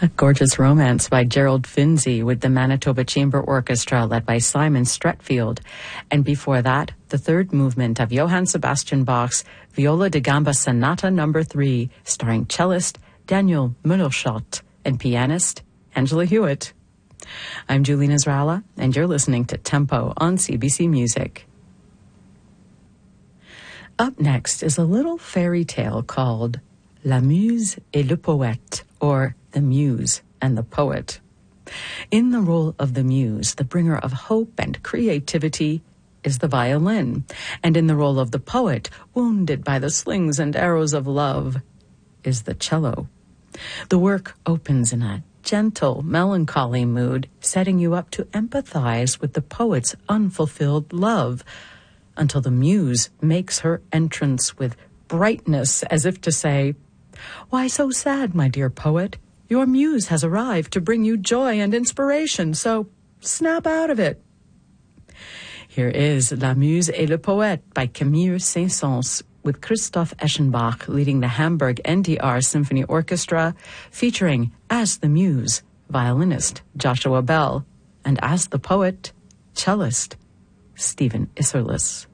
A gorgeous romance by Gerald Finzi with the Manitoba Chamber Orchestra led by Simon Stretfield. And before that, the third movement of Johann Sebastian Bach's Viola da Gamba Sonata No. 3, starring cellist Daniel Müllerschott and pianist Angela Hewitt. I'm Julie Nasrallah, and you're listening to Tempo on CBC Music. Up next is a little fairy tale called La Muse et le Poète, or The Muse and the Poet. In the role of the muse, the bringer of hope and creativity, is the violin, and in the role of the poet, wounded by the slings and arrows of love, is the cello. The work opens in a gentle, melancholy mood, setting you up to empathize with the poet's unfulfilled love, until the muse makes her entrance with brightness, as if to say, "Why so sad, my dear poet? Your muse has arrived to bring you joy and inspiration, so snap out of it." Here is La Muse et le Poète by Camille Saint-Saëns, with Christoph Eschenbach leading the Hamburg NDR Symphony Orchestra, featuring as the muse, violinist Joshua Bell, and as the poet, cellist Stephen Isserlis.